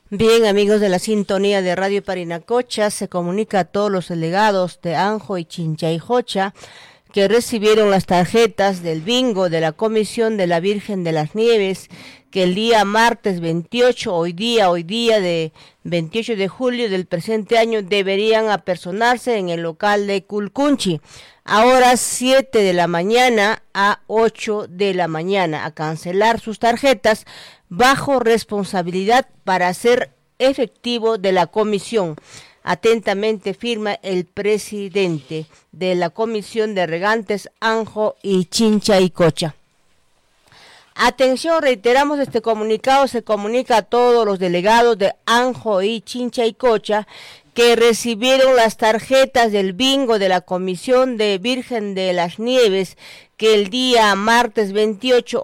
Bien, amigos de la sintonía de Radio Parinacocha, se comunica a todos los delegados de Anjo y Chinchaycocha que recibieron las tarjetas del bingo de la Comisión de la Virgen de las Nieves, que el día martes 28, hoy día de 28 de julio del presente año, deberían apersonarse en el local de Culcunchi, a horas 7 de la mañana a 8 de la mañana, a cancelar sus tarjetas bajo responsabilidad para ser efectivo de la comisión. Atentamente firma el presidente de la Comisión de Regantes, Anjo y Chinchaycocha. Atención, reiteramos, este comunicado se comunica a todos los delegados de Anjo y Chinchaycocha que recibieron las tarjetas del bingo de la Comisión de Virgen de las Nieves, que el día martes 28,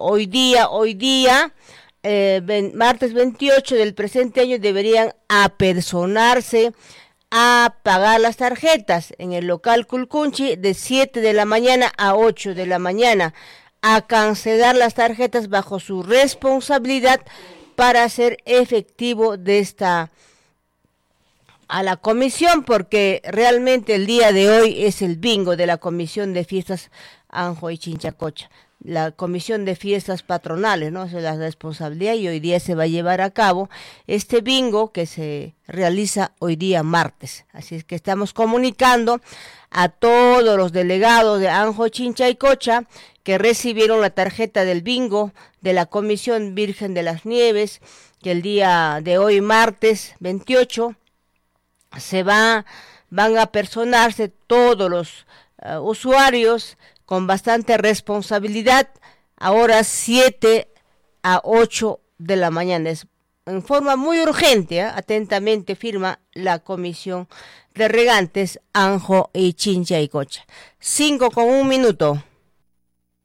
martes 28 del presente año, deberían apersonarse a pagar las tarjetas en el local Culcunchi de 7 de la mañana a 8 de la mañana, a cancelar las tarjetas bajo su responsabilidad para hacer efectivo de esta a la comisión, porque realmente el día de hoy es el bingo de la Comisión de Fiestas Anjo y Chinchaycocha, la Comisión de Fiestas Patronales, ¿no? Esa es la responsabilidad, y hoy día se va a llevar a cabo este bingo que se realiza hoy día martes. Así es que estamos comunicando a todos los delegados de Anjo y Chinchaycocha que recibieron la tarjeta del bingo de la Comisión Virgen de las Nieves, que el día de hoy martes 28 van a personarse todos los usuarios con bastante responsabilidad a horas 7 a 8 de la mañana. Es en forma muy urgente, atentamente firma la Comisión de Regantes, Anjo y Chinchaycocha. 5:01.